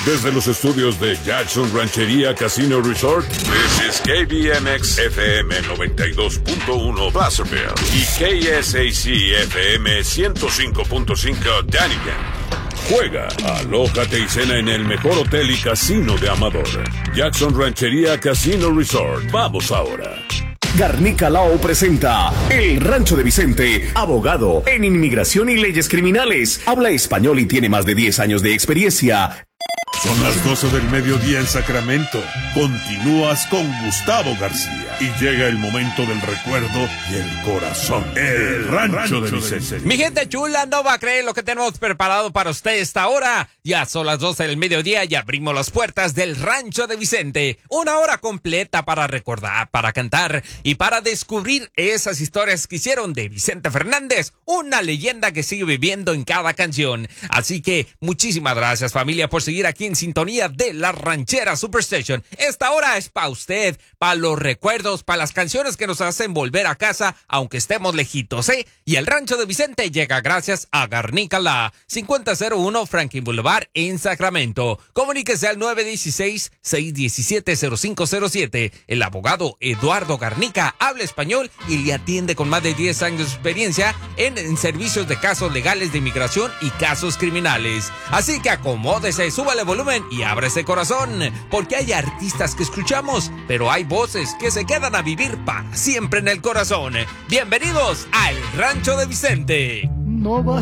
Desde los estudios de Jackson Ranchería Casino Resort, this is KBMX FM 92.1 Placerville y KSAC FM 105.5 Dunnigan. Juega, alójate y cena en el mejor hotel y casino de Amador. Jackson Ranchería Casino Resort. Vamos ahora. Garnica Lao presenta El Rancho de Vicente, abogado en inmigración y leyes criminales. Habla español y tiene más de 10 años de experiencia. Son las 12 del mediodía en Sacramento. Continúas con Gustavo García. Y llega el momento del recuerdo y el corazón. El Rancho de Vicente. Mi gente chula, no va a creer lo que tenemos preparado para usted esta hora. Ya son las 12 del mediodía y abrimos las puertas del Rancho de Vicente. Una hora completa para recordar, para cantar y para descubrir esas historias que hicieron de Vicente Fernández, una leyenda que sigue viviendo en cada canción. Así que muchísimas gracias, familia, por seguir aquí en sintonía de la Ranchera Superstation. Esta hora es para usted, para los recuerdos, para las canciones que nos hacen volver a casa aunque estemos lejitos, ¿eh? Y el Rancho de Vicente llega gracias a Garnica La 5001 Franklin Boulevard en Sacramento. Comuníquese al 916-617-0507. El abogado Eduardo Garnica habla español y le atiende con más de 10 años de experiencia en servicios de casos legales de inmigración y casos criminales. Así que acomódese, súbale volumen y abre ese corazón, porque hay artistas que escuchamos, pero hay voces que se quedan a vivir para siempre en el corazón. Bienvenidos a El Rancho de Vicente. No va